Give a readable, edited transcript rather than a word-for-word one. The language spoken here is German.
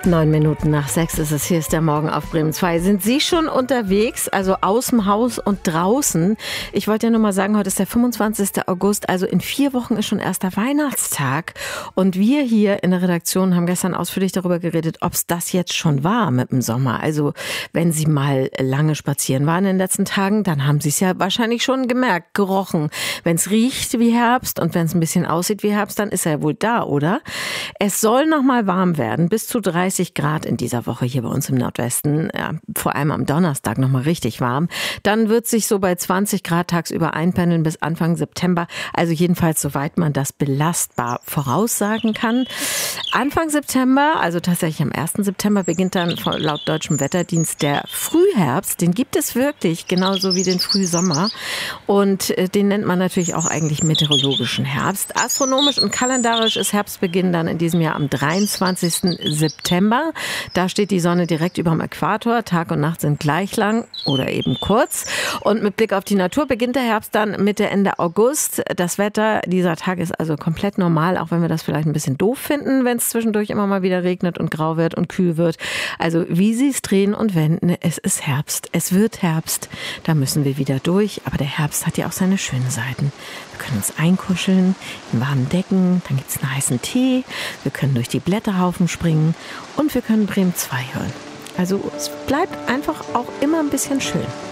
9:09 ist es. Hier ist der Morgen auf Bremen 2. Sind Sie schon unterwegs, also aus dem Haus und draußen? Ich wollte ja nur mal sagen, heute ist der 25. August, also in 4 Wochen ist schon erster Weihnachtstag. Und wir hier in der Redaktion haben gestern ausführlich darüber geredet, ob es das jetzt schon war mit dem Sommer. Also wenn Sie mal lange spazieren waren in den letzten Tagen, dann haben Sie es ja wahrscheinlich schon gemerkt, gerochen. Wenn es riecht wie Herbst und wenn es ein bisschen aussieht wie Herbst, dann ist er ja wohl da, oder? Es soll noch mal warm werden, bis zu 30 Grad in dieser Woche hier bei uns im Nordwesten. Ja, vor allem am Donnerstag noch mal richtig warm. Dann wird sich so bei 20 Grad tagsüber einpendeln bis Anfang September. Also jedenfalls, soweit man das belastbar voraussagen kann. Anfang September, also tatsächlich am 1. September, beginnt dann laut deutschem Wetterdienst der Frühherbst. Den gibt es wirklich, genauso wie den Frühsommer. Und den nennt man natürlich auch eigentlich meteorologischen Herbst. Astronomisch und kalendarisch ist Herbstbeginn dann in diesem Jahr am 23. September. Da steht die Sonne direkt über dem Äquator. Tag und Nacht sind gleich lang oder eben kurz. Und mit Blick auf die Natur beginnt der Herbst dann Mitte, Ende August. Das Wetter dieser Tag ist also komplett normal, auch wenn wir das vielleicht ein bisschen doof finden, wenn es zwischendurch immer mal wieder regnet und grau wird und kühl wird. Also wie Sie es drehen und wenden, es ist Herbst. Es wird Herbst. Da müssen wir wieder durch. Aber der Herbst hat ja auch seine schönen Seiten. Wir können uns einkuscheln, in warmen Decken, dann gibt es einen heißen Tee, wir können durch die Blätterhaufen springen und wir können Bremen 2 hören. Also es bleibt einfach auch immer ein bisschen schön.